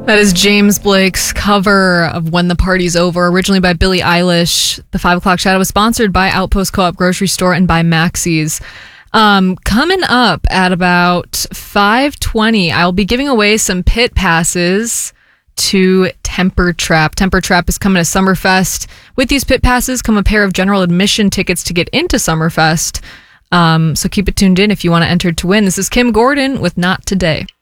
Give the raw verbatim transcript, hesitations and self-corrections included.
That is James Blake's cover of When the Party's Over, originally by Billie Eilish. The five o'clock Shadow was sponsored by Outpost Co-op Grocery Store and by Maxie's. Um, coming up at about five twenty, I'll be giving away some pit passes to Temper Trap. Temper Trap is coming to Summerfest. With these pit passes come a pair of general admission tickets to get into Summerfest. Um, so keep it tuned in if you want to enter to win. This is Kim Gordon with Not Today.